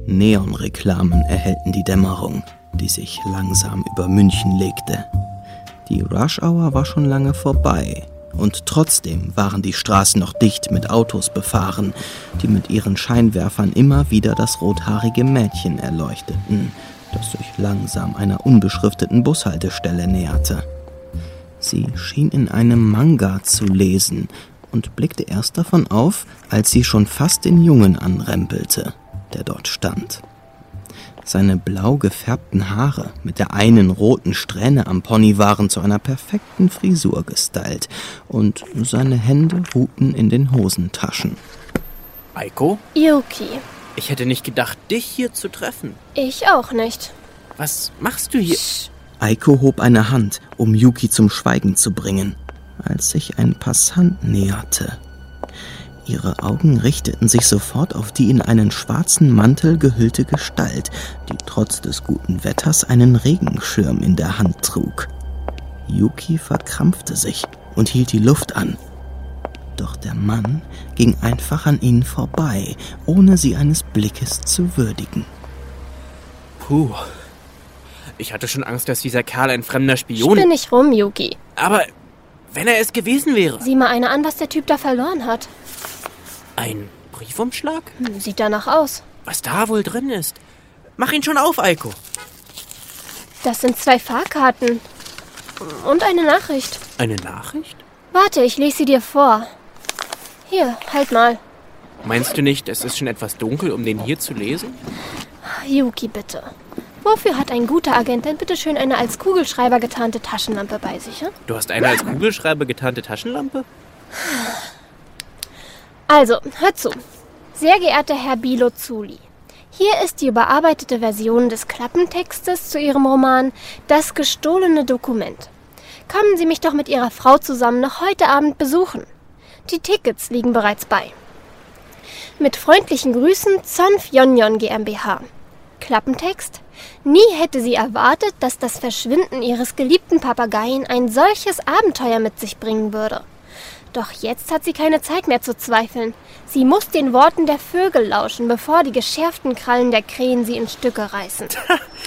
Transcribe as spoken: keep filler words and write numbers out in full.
Neonreklamen erhellten die Dämmerung, die sich langsam über München legte. Die Rush-Hour war schon lange vorbei, und trotzdem waren die Straßen noch dicht mit Autos befahren, die mit ihren Scheinwerfern immer wieder das rothaarige Mädchen erleuchteten, das sich langsam einer unbeschrifteten Bushaltestelle näherte. Sie schien in einem Manga zu lesen und blickte erst davon auf, als sie schon fast den Jungen anrempelte, der dort stand. Seine blau gefärbten Haare mit der einen roten Strähne am Pony waren zu einer perfekten Frisur gestylt und seine Hände ruhten in den Hosentaschen. Aiko? Yuki. Ich hätte nicht gedacht, dich hier zu treffen. Ich auch nicht. Was machst du hier? Psst. Aiko hob eine Hand, um Yuki zum Schweigen zu bringen, als sich ein Passant näherte. Ihre Augen richteten sich sofort auf die in einen schwarzen Mantel gehüllte Gestalt, die trotz des guten Wetters einen Regenschirm in der Hand trug. Yuki verkrampfte sich und hielt die Luft an. Doch der Mann ging einfach an ihnen vorbei, ohne sie eines Blickes zu würdigen. Puh. Ich hatte schon Angst, dass dieser Kerl ein fremder Spion... Spinn nicht rum, Yuki. Aber wenn er es gewesen wäre... Sieh mal einer an, was der Typ da verloren hat. Ein Briefumschlag? Hm, sieht danach aus. Was da wohl drin ist? Mach ihn schon auf, Aiko. Das sind zwei Fahrkarten. Und eine Nachricht. Eine Nachricht? Warte, ich lese sie dir vor. Hier, halt mal. Meinst du nicht, es ist schon etwas dunkel, um den hier zu lesen? Yuki, bitte. Wofür hat ein guter Agent denn bitte schön eine als Kugelschreiber getarnte Taschenlampe bei sich? Hm? Du hast eine als Kugelschreiber getarnte Taschenlampe? Also, hör zu. Sehr geehrter Herr Bilozuli, hier ist die überarbeitete Version des Klappentextes zu Ihrem Roman »Das gestohlene Dokument«. Kommen Sie mich doch mit Ihrer Frau zusammen noch heute Abend besuchen. Die Tickets liegen bereits bei. Mit freundlichen Grüßen, Zonf Jonjon GmbH. Klappentext: Nie hätte sie erwartet, dass das Verschwinden ihres geliebten Papageien ein solches Abenteuer mit sich bringen würde. Doch jetzt hat sie keine Zeit mehr zu zweifeln. Sie muss den Worten der Vögel lauschen, bevor die geschärften Krallen der Krähen sie in Stücke reißen.